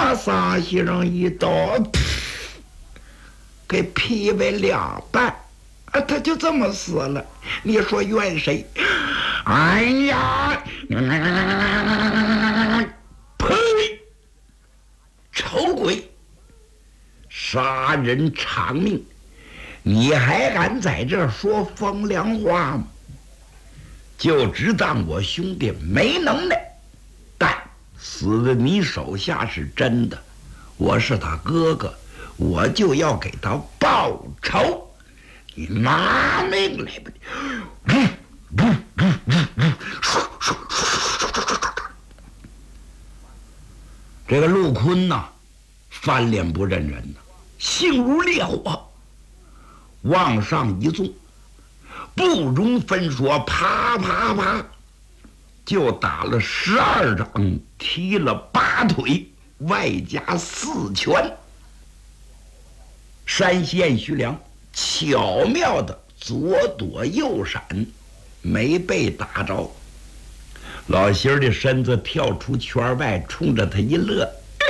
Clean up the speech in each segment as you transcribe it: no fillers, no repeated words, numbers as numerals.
把桑西人一刀，给劈为两半，啊，他就这么死了。你说怨谁？哎呀，呸！丑鬼，杀人偿命，你还敢在这说风凉话吗？就只当我兄弟没能耐，但死在你手下是真的。我是他哥哥，我就要给他报仇。你拿命来吧！这个陆坤呐，翻脸不认人呐，性如烈火，往上一纵，不容分说，啪啪啪，就打了12掌，踢了8腿，外加4拳。山县徐良巧妙的左躲右闪，没被打着。老心儿的身子跳出圈外，冲着他一乐。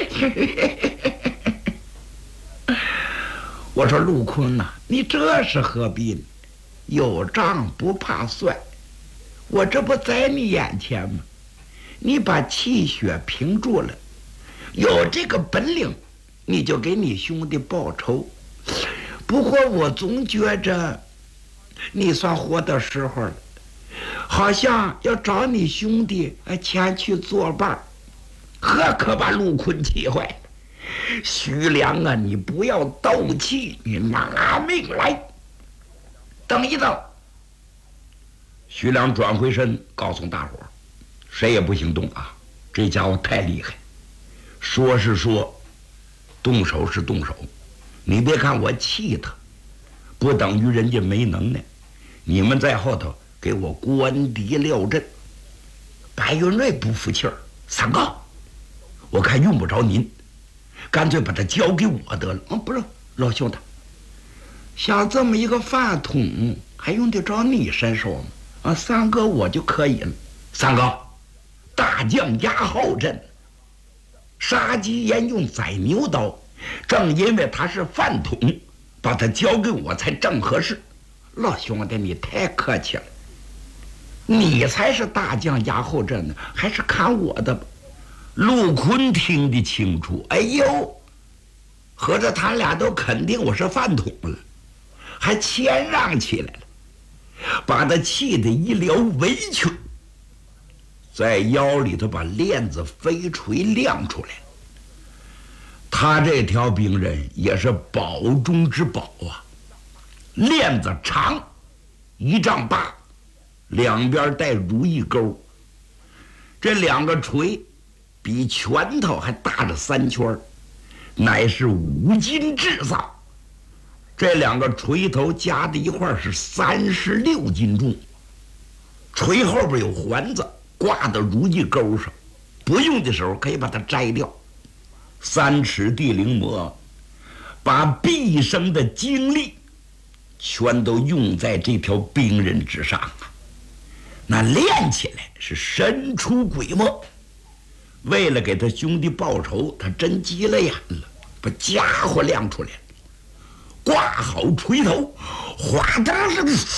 我说陆坤呐，你这是何必呢？有账不怕算，我这不在你眼前吗？你把气血平住了，有这个本领，你就给你兄弟报仇。不过我总觉着你算活到时候了，好像要找你兄弟前去作伴，可把陆坤气坏了。徐良啊，你不要斗气，你拿命来！等一等。徐良转回身，告诉大伙儿，谁也不行动啊！这家伙太厉害，说是说，动手是动手。你别看我气他，不等于人家没能耐。你们在后头给我关敌料阵。白云瑞不服气儿，三哥，我看用不着您，干脆把他交给我得了。不是老兄弟，像这么一个饭桶，还用得着你伸手吗？三哥我就可以了。三哥，大将压后阵，杀鸡焉用宰牛刀。正因为他是饭桶，把他交给我才正合适。老兄弟，你太客气了，你才是大将压后阵呢，还是看我的吧。陆坤听得清楚，哎呦，合着他俩都肯定我是饭桶了，还谦让起来了，把他气得一撩围裙，在腰里头把链子飞锤亮出来了。他这条兵刃也是宝中之宝啊，链子长1丈8，两边带如意钩，这2个锤比拳头还大着3圈，乃是5金制造。这2个锤头加在一块是36斤重，锤后边有环子挂到如意钩上，不用的时候可以把它摘掉。3尺地灵魔把毕生的精力全都用在这条兵刃之上啊，那练起来是神出鬼没。为了给他兄弟报仇，他真急了眼了，把家伙亮出来了，挂好锤头，哗嗒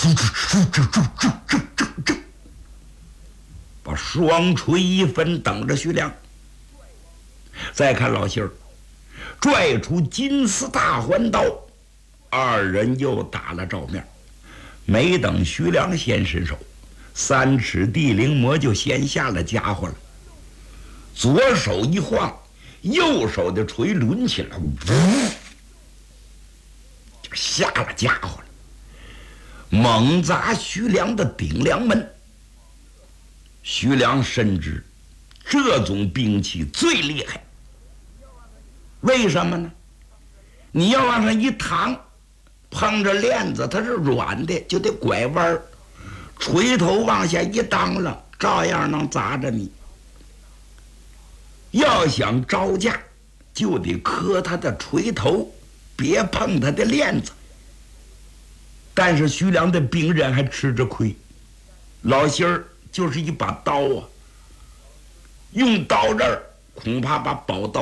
把双锤一分，等着徐良。再看老信儿拽出金丝大环刀，2人又打了照面。没等徐良先伸手，3尺地灵魔就先下了家伙了。左手一晃，右手的锤抡起来，就下了家伙了，猛砸徐良的顶梁门。徐良深知这种兵器最厉害，为什么呢？你要往上一躺，碰着链子它是软的，就得拐弯，锤头往下一当了，照样能砸着你。要想招架，就得磕他的锤头，别碰他的链子。但是徐良的兵刃还吃着亏，老心儿就是一把刀啊，用刀刃恐怕把宝刀